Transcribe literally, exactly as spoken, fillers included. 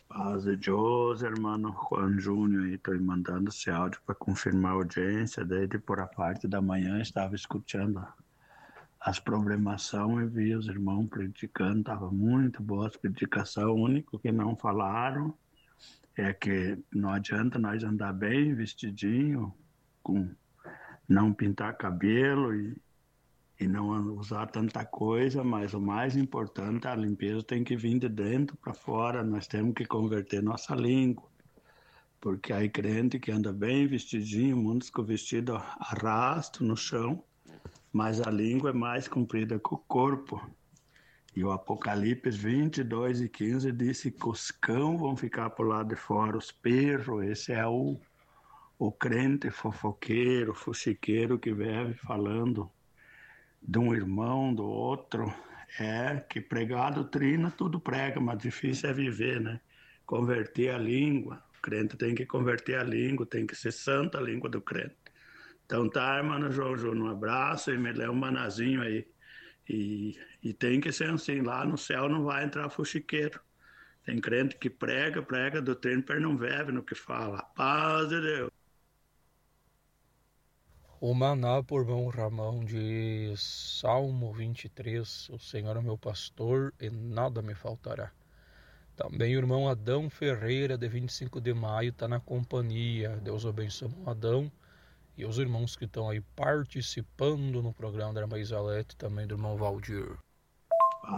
Paz de Deus, hermano Juan Júnior, aí estou mandando esse áudio para confirmar a audiência. Desde por a parte da manhã estava escutando as programações e vi os irmãos predicando, estava muito boa a predicação. O único que não falaram é que não adianta nós andar bem vestidinho, com não pintar cabelo e e não usar tanta coisa, mas o mais importante, a limpeza tem que vir de dentro para fora. Nós temos que converter nossa língua, porque aí crente que anda bem vestidinho, muitos com o vestido arrasto no chão, mas a língua é mais comprida que o corpo. E o Apocalipse vinte e dois e quinze disse que os cães vão ficar por lado de fora, os perros, esse é o, o crente fofoqueiro, fuxiqueiro que vive falando de um irmão, do outro, é que pregar a doutrina tudo prega, mas difícil é viver, né? Converter a língua, o crente tem que converter a língua, tem que ser santa a língua do crente. Então tá, irmão João Júnior, um abraço e me lê um manazinho aí. E, e tem que ser assim, lá no céu não vai entrar fuxiqueiro. Tem crente que prega, prega a doutrina, mas não vive no que fala. Paz de Deus. O Maná por mão Ramão de Salmo vinte e três, o Senhor é meu pastor e nada me faltará. Também o irmão Adão Ferreira, de vinte e cinco de maio, está na companhia. Deus abençoe o Adão e os irmãos que estão aí participando no programa da irmã Isalete, também do irmão Valdir.